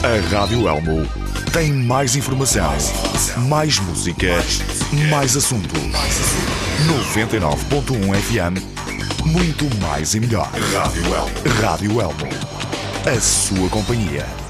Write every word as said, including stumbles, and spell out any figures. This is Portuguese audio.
A Rádio Elmo tem mais informação, mais música, mais assunto. noventa e nove ponto um F M, muito mais e melhor. Rádio Elmo. Rádio Elmo. A sua companhia.